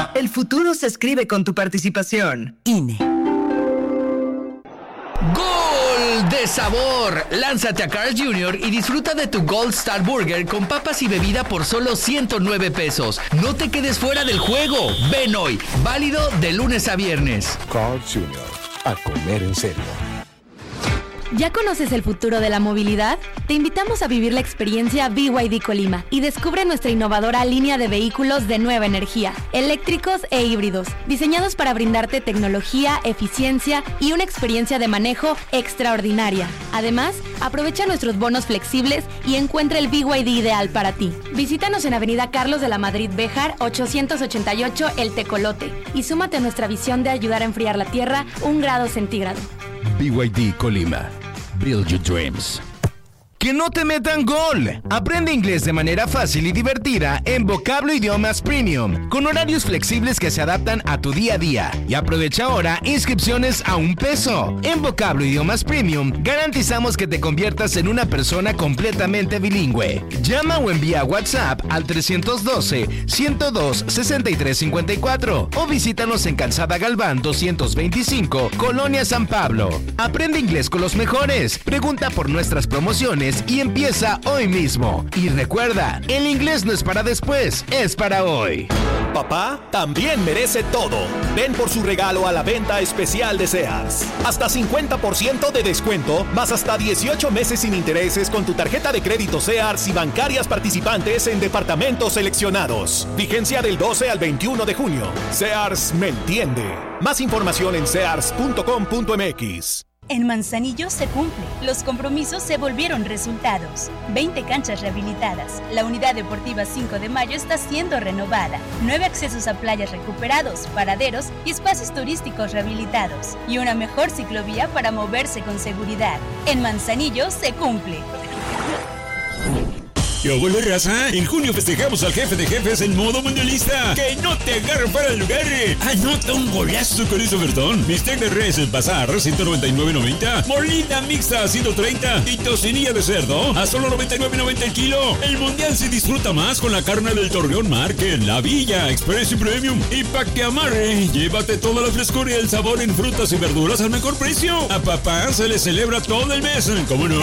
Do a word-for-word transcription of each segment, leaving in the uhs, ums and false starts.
El futuro se escribe con tu participación. I N E. ¡Gol de sabor! Lánzate a Carl's junior y disfruta de tu Gold Star Burger con papas y bebida por solo ciento nueve pesos. No te quedes fuera del juego. Ven hoy. Válido de lunes a viernes. Carl's junior. A comer en serio. ¿Ya conoces el futuro de la movilidad? Te invitamos a vivir la experiencia B Y D Colima y descubre nuestra innovadora línea de vehículos de nueva energía, eléctricos e híbridos, diseñados para brindarte tecnología, eficiencia y una experiencia de manejo extraordinaria. Además, aprovecha nuestros bonos flexibles y encuentra el B Y D ideal para ti. Visítanos en Avenida Carlos de la Madrid Béjar, ochocientos ochenta y ocho El Tecolote y súmate a nuestra visión de ayudar a enfriar la Tierra un grado centígrado. B Y D Colima. Build your dreams. ¡Que no te metan gol! Aprende inglés de manera fácil y divertida en Vocablo Idiomas Premium, con horarios flexibles que se adaptan a tu día a día. Y aprovecha ahora inscripciones a un peso. En Vocablo Idiomas Premium garantizamos que te conviertas en una persona completamente bilingüe. Llama o envía WhatsApp al trescientos doce, ciento dos, sesenta y tres cincuenta y cuatro o visítanos en Calzada Galván doscientos veinticinco, Colonia San Pablo. Aprende inglés con los mejores. Pregunta por nuestras promociones y empieza hoy mismo. Y recuerda, el inglés no es para después, es para hoy. Papá también merece todo. Ven por su regalo a la venta especial de Sears. Hasta cincuenta por ciento de descuento, más hasta dieciocho meses sin intereses con tu tarjeta de crédito Sears y bancarias participantes en departamentos seleccionados. Vigencia del doce al veintiuno de junio. Sears me entiende. Más información en sears punto com punto m x. En Manzanillo se cumple. Los compromisos se volvieron resultados. veinte canchas rehabilitadas. La unidad deportiva cinco de mayo está siendo renovada. nueve accesos a playas recuperados, paraderos y espacios turísticos rehabilitados. Y una mejor ciclovía para moverse con seguridad. En Manzanillo se cumple. ¡Yo vuelvo, raza! En junio festejamos al jefe de jefes en modo mundialista. ¡Que no te agarre para el lugar! ¡Anota un golazo con ese ofertón! Bistec de res en bazar, ciento noventa y nueve noventa. Molina mixta, ciento treinta. Y tocinilla de cerdo, a solo noventa y nueve noventa el kilo. El mundial se disfruta más con la carne del Torreón Market, La Villa, Express y Premium. Y pa' que amarre, llévate toda la frescura y el sabor en frutas y verduras al mejor precio. A papá se le celebra todo el mes, ¿cómo no?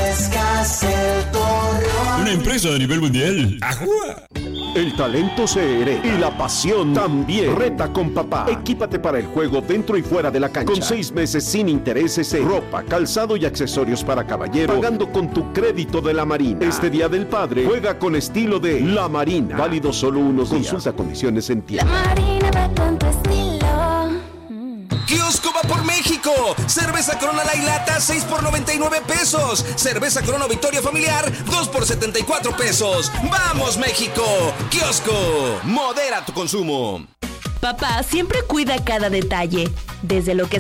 Una empresa a nivel mundial. ¡Ajúa! El talento se hereda y la pasión también. Reta con papá. Equípate para el juego dentro y fuera de la cancha. Con seis meses sin intereses en ropa, calzado y accesorios para caballero, pagando con tu crédito de La Marina. Este Día del Padre, juega con estilo de La Marina. Válido solo unos días. Consulta condiciones en tienda. La Marina va con tu estilo. Kiosco va por México. Cerveza Corona Light Lata seis por noventa y nueve pesos. Cerveza Corona Victoria Familiar dos por setenta y cuatro pesos. ¡Vamos, México! Kiosco, modera tu consumo. Papá siempre cuida cada detalle, desde lo que